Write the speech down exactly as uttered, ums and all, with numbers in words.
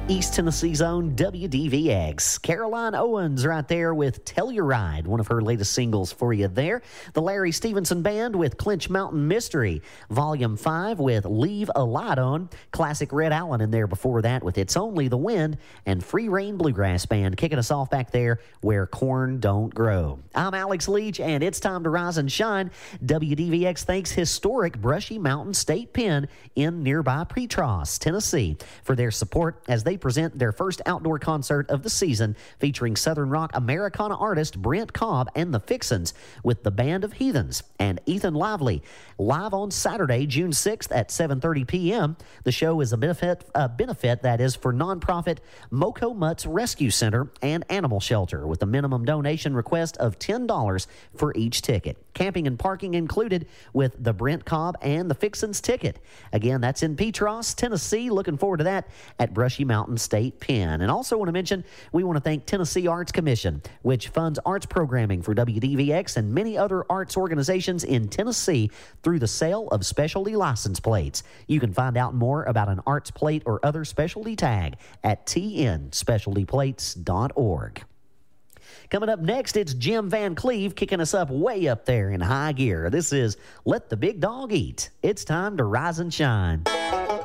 East Tennessee's own W D V X. Caroline Owens right there with Tell Your Ride, one of her latest singles for you there. The Larry Stevenson Band with Clinch Mountain Mystery. Volume five with Leave a Light On. Classic Red Allen in there before that with It's Only the Wind. And Free Reign Bluegrass Band kicking us off back there Where Corn Don't Grow. I'm Alex Leach, and it's time to rise and shine. W D V X thanks historic Brushy Mountain State Pen in nearby Petros, Tennessee, for their support as they present their first outdoor concert of the season featuring Southern Rock Americana artist Brent Cobb and the Fixins with the Band of Heathens and Ethan Lively live on Saturday, June sixth at seven thirty p.m. The show is a benefit, a benefit that is for nonprofit Moco Mutts Rescue Center and Animal Shelter with a minimum donation request of ten dollars for each ticket. Camping and parking included with the Brent Cobb and the Fixins ticket. Again, that's in Petros, Tennessee. Looking forward to that at Brushy Mountain State Pen. And also want to mention, we want to thank Tennessee Arts Commission, which funds arts programming for W D V X and many other arts organizations in Tennessee through the sale of specialty license plates. You can find out more about an arts plate or other specialty tag at t n specialty plates dot org. Coming up next, it's Jim Van Cleve kicking us up way up there in high gear. This is Let the Big Dog Eat. It's time to rise and shine.